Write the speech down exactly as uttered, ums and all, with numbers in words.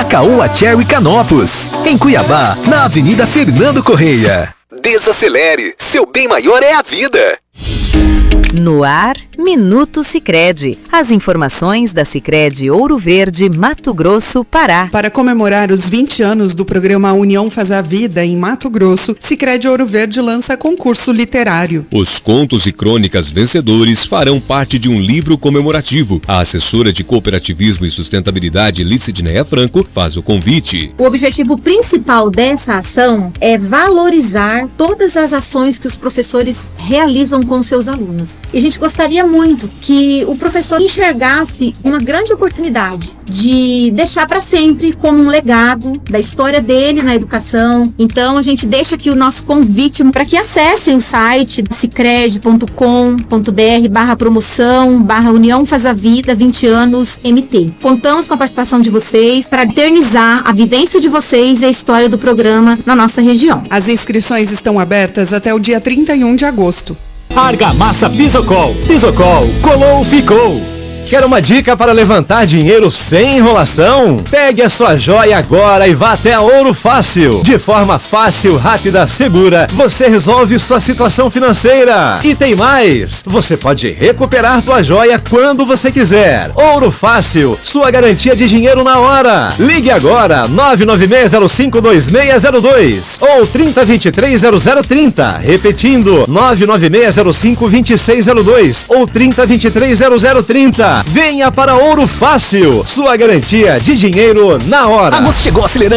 Macaú a Cherry Canopus. Em Cuiabá, na Avenida Fernando Correia. Desacelere, seu bem maior é a vida. No ar, Minuto Sicredi. As informações da Sicredi Ouro Verde, Mato Grosso, Pará. Para comemorar os vinte anos do programa União Faz a Vida em Mato Grosso, Sicredi Ouro Verde lança concurso literário. Os contos e crônicas vencedores farão parte de um livro comemorativo. A assessora de Cooperativismo e Sustentabilidade, Licidneia Franco, faz o convite. O objetivo principal dessa ação é valorizar todas as ações que os professores realizam com seus alunos. E a gente gostaria muito que o professor enxergasse uma grande oportunidade de deixar para sempre como um legado da história dele na educação. Então a gente deixa aqui o nosso convite para que acessem o site sicredi ponto com ponto br barra promoção barra União Faz a Vida vinte anos M T. Contamos com a participação de vocês para eternizar a vivência de vocês e a história do programa na nossa região. As inscrições estão abertas até o dia trinta e um de agosto. Argamassa Pisocol. Pisocol, colou, ficou. Quer uma dica para levantar dinheiro sem enrolação? Pegue a sua joia agora e vá até a Ouro Fácil. De forma fácil, rápida, segura, você resolve sua situação financeira. E tem mais! Você pode recuperar tua joia quando você quiser. Ouro Fácil, sua garantia de dinheiro na hora. Ligue agora, nove nove seis zero cinco dois seis zero dois ou trinta, vinte e três, zero zero trinta. Repetindo, nove nove seis zero cinco dois seis zero dois ou trinta, vinte e três, zero zero trinta. Venha para Ouro Fácil, sua garantia de dinheiro na hora. Agosto chegou acelerando.